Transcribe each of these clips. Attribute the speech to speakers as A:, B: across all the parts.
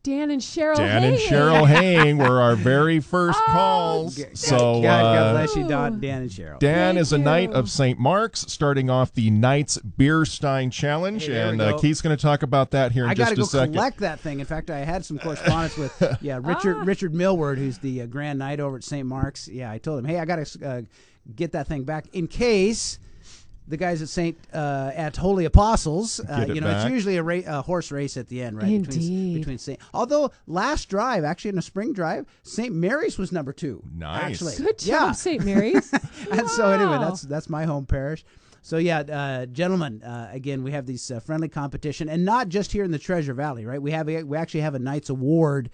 A: Dan and Cheryl
B: Dan
A: Haying.
B: and Cheryl Haying were our very first calls. So
C: God bless you, Dan and Cheryl.
B: Dan is a
A: you.
B: Knight of St. Mark's, starting off the Knight's Beer Stein Challenge,
C: Hey, there we
B: and
C: go.
B: Keith's going to talk about that here in
C: I
B: just
C: got to
B: a
C: go
B: second.
C: collect that thing. In fact, I had some correspondence with Richard Millward, who's the Grand Knight over at St. Mark's. Yeah, I told him, hey, I got to get that thing back in case the guys at Holy Apostles, it's usually a horse race at the end, right?
A: Indeed.
C: Between St. Although last drive, actually in a spring drive, St. Mary's was number 2.
B: Nice.
C: Actually.
A: Good job, St. Mary's.
C: And so anyway,
A: Wow.
C: that's my home parish. So yeah, gentlemen, again, we have these friendly competition, and not just here in the Treasure Valley, right? We actually have a Knights Award,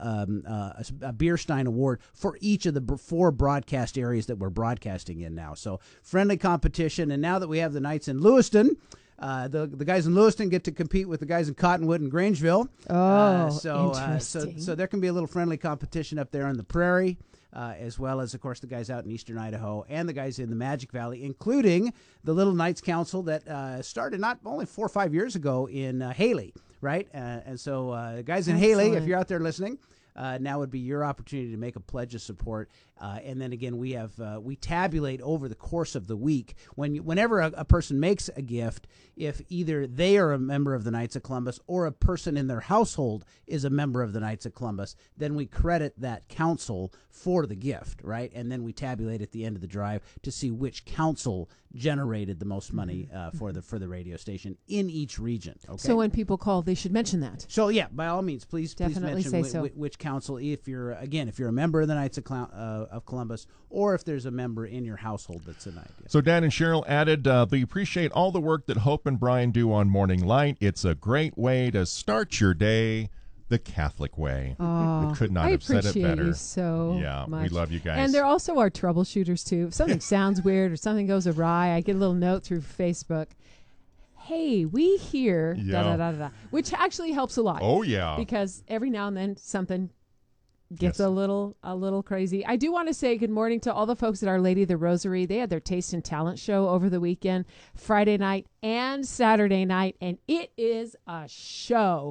C: a Beer Stein Award for each of the 4 broadcast areas that we're broadcasting in now. So friendly competition, and now that we have the Knights in Lewiston. The guys in Lewiston get to compete with the guys in Cottonwood and Grangeville.
A: Interesting.
C: So there can be a little friendly competition up there on the prairie. As well as, of course, the guys out in eastern Idaho and the guys in the Magic Valley, including the Little Knights Council that started not only 4 or 5 years ago in Haley, right? And so guys in Haley, if you're out there listening, now would be your opportunity to make a pledge of support. And then again, we tabulate over the course of the week. Whenever a person makes a gift, if either they are a member of the Knights of Columbus or a person in their household is a member of the Knights of Columbus, then we credit that council for the gift, right? And then we tabulate at the end of the drive to see which council generated the most money for the radio station in each region. Okay.
A: So when people call, they should mention that.
C: So yeah, by all means, please
A: Definitely
C: mention
A: say so.
C: which council, if you're a member of the Knights of Columbus, or if there's a member in your household that's a Knight.
B: So Dan and Cheryl added, we appreciate all the work that Hope and Brian do on Morning Light. It's a great way to start your day the Catholic way.
A: Oh,
B: We could not
A: I
B: have said it
A: appreciate
B: better.
A: you so
B: Yeah,
A: much.
B: we love you guys.
A: And they're also our troubleshooters, too. If something sounds weird or something goes awry, I get a little note through Facebook. Hey, we hear da-da-da-da-da, which actually helps a lot.
B: Oh, yeah.
A: Because every now and then something gets
B: Yes.
A: a little crazy. I do want to say good morning to all the folks at Our Lady of the Rosary. They had their Taste and Talent show over the weekend, Friday night and Saturday night, and it is a show.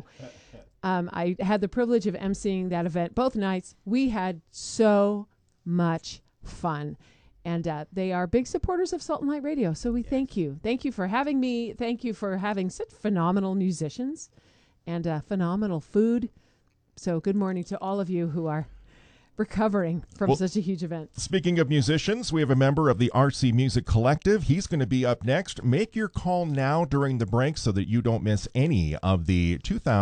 A: I had the privilege of emceeing that event both nights. We had so much fun. And they are big supporters of Salt and Light Radio. So we thank you. Thank you for having me. Thank you for having such phenomenal musicians and phenomenal food. So good morning to all of you who are recovering from such a huge event.
B: Speaking of musicians, we have a member of the RC Music Collective. He's going to be up next. Make your call now during the break so that you don't miss any of the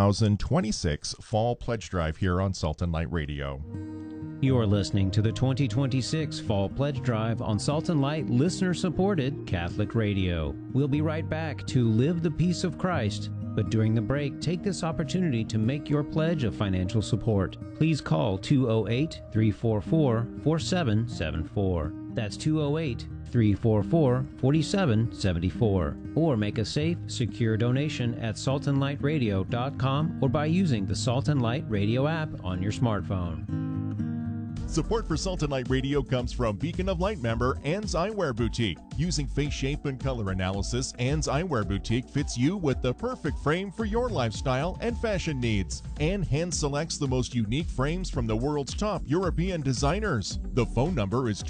B: 2026 Fall Pledge Drive here on Salt and Light Radio.
D: You're listening to the 2026 Fall Pledge Drive on Salt and Light listener-supported Catholic Radio. We'll be right back to Live the Peace of Christ. But during the break, take this opportunity to make your pledge of financial support. Please call 208-344-4774. That's 208-344-4774. Or make a safe, secure donation at saltandlightradio.com or by using the Salt and Light Radio app on your smartphone.
B: Support for Salt and Light Radio comes from Beacon of Light member Ann's Eyewear Boutique. Using face shape and color analysis, Ann's Eyewear Boutique fits you with the perfect frame for your lifestyle and fashion needs. Ann hand selects the most unique frames from the world's top European designers. The phone number is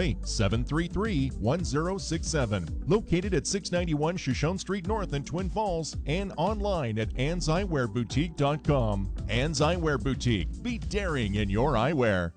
B: 208-733-1067. Located at 691 Shoshone Street North in Twin Falls and online at annseyewearboutique.com. Ann's Eyewear Boutique. Be daring in your eyewear.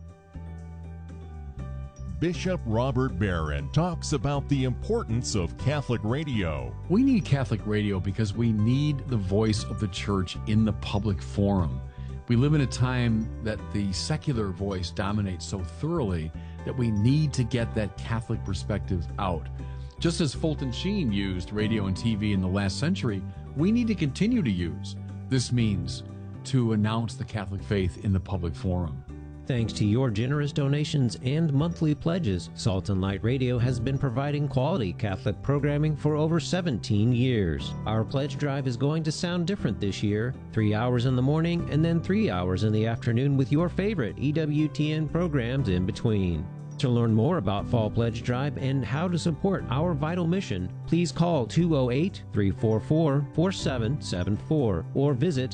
B: Bishop Robert Barron talks about the importance of Catholic radio.
E: We need Catholic radio because we need the voice of the church in the public forum. We live in a time that the secular voice dominates so thoroughly that we need to get that Catholic perspective out. Just as Fulton Sheen used radio and TV in the last century, we need to continue to use. This means to announce the Catholic faith in the public forum.
D: Thanks to your generous donations and monthly pledges, Salt and Light Radio has been providing quality Catholic programming for over 17 years. Our pledge drive is going to sound different this year. 3 hours in the morning and then 3 hours in the afternoon with your favorite EWTN programs in between. To learn more about Fall Pledge Drive and how to support our vital mission, please call 208-344-4774 or visit